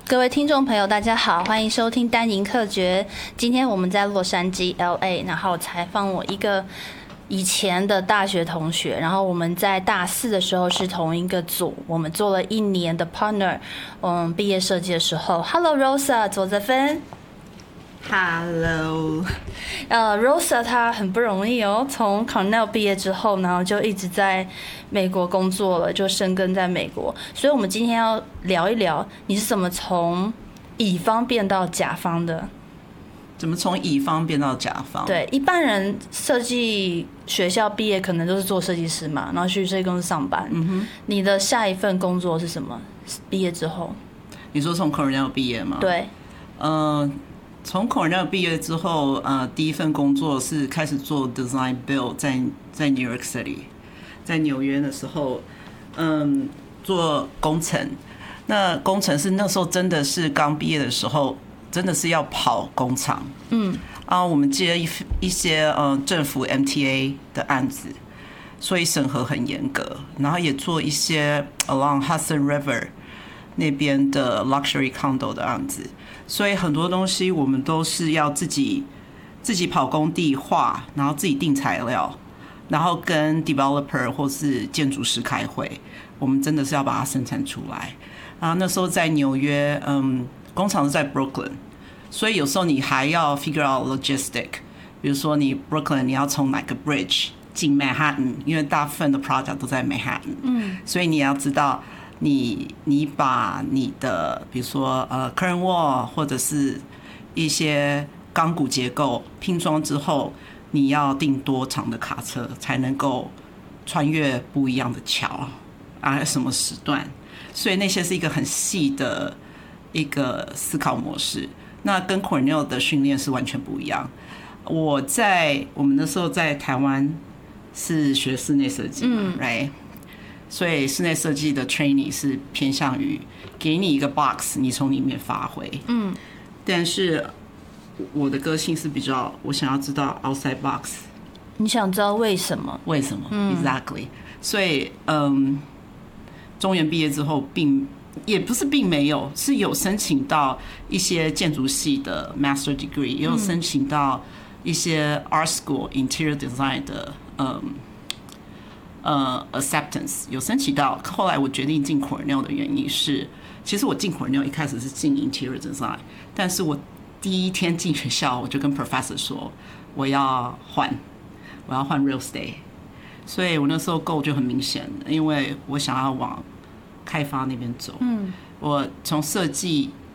各位听众朋友，大家好，欢迎收听单营客决。今天我们在洛杉矶 LA， 然后采访我一个以前的大学同学，然后我们在大四的时候是同一个组，我们做了1年的 partner， 毕业设计的时候 ，Hello Rosa， 左泽芬。 Hello， Rosa 她很不容易哦，从 Cornell 毕业之后，然后就一直在美国工作了，就生根在美国。所以，我们今天要聊一聊你是怎么从乙方变到甲方的？ 怎么从乙方变到甲方？ 对，一般人设计学校毕业可能都是做设计师嘛，然后去设计公司上班。你的下一份工作是什么？毕业之后？ 你说从 Cornell 毕业吗？ 对。 从 Cornell 毕业之后，第一份工作是开始做 design build， 在 New York City， 在纽约的时候，做工程。那工程是那时候真的是刚毕业的时候，真的是要跑工厂。我们接一些政府 MTA 的案子，所以审核很严格，然后也做一些 along Hudson River 那边的 luxury condo 的案子。所以很多东西我们都是要自己跑工地画，然后自己订材料，然后跟 developer 或是建筑师开会，我们真的是要把它生产出来。那时候在纽约，工厂是在 Brooklyn， 所以有时候你还要 figure out logistic， 比如说你 Brooklyn 你要从哪个 bridge 进 Manhattan， 因为大部分的 project 都在 Manhattan，所以你也要知道。你把你的比如说curtain wall 或者是一些钢骨结构拼装之后，你要订多长的卡车才能够穿越不一样的桥什么时段？所以那些是一个很细的一个思考模式。那跟 Cornell 的训练是完全不一样。我们那时候在台湾是学室内设计嘛，right？所以室内设计的 training 是偏向于给你一个 box， 你从里面发挥。但是我的个性是比较，我想要知道 outside box。 你想知道为什么？ 为什么？Exactly。所以中原毕业之后，也不是并没有，是有申请到一些建筑系的 master degree， 也有申请到一些 art school interior design 的acceptance 有申请到。后来我决定进 Cornell 的原因是，其实我进 Cornell 一开始是进 interior design， 但是我第一天进学校我就跟 professor 说我要换 real estate， 所以我那时候 goal 就很明显了，因为我想要往开发那边走。我从设计